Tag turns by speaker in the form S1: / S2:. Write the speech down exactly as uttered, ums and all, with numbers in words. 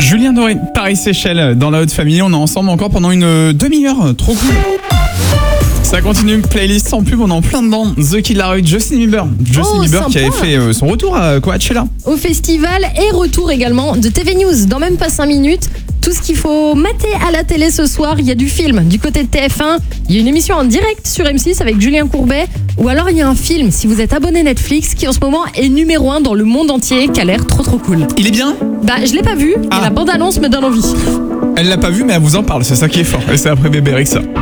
S1: Julien Doré, Paris-Séchelles, dans la haute famille. On est ensemble encore pendant une demi-heure. Trop cool. Ça continue, playlist sans pub, on est en plein dedans. The Kid Laroi, Justin Bieber. Justin
S2: Oh,
S1: Bieber
S2: sympa.
S1: qui avait fait euh, son retour à Coachella.
S2: Au festival et retour également de T V News. Dans même pas cinq minutes, tout ce qu'il faut mater à la télé ce soir, il y a du film. Du côté de T F un, il y a une émission en direct sur M six avec Julien Courbet. Ou alors il y a un film, si vous êtes abonné Netflix, qui en ce moment est numéro un dans le monde entier, qui a l'air trop trop cool.
S1: Il est bien?
S2: Bah je l'ai pas vu,
S1: Ah.
S2: et la bande-annonce me donne envie.
S1: Elle l'a pas vu mais elle vous en parle, c'est ça qui est fort. Et c'est après Bébé Rexa.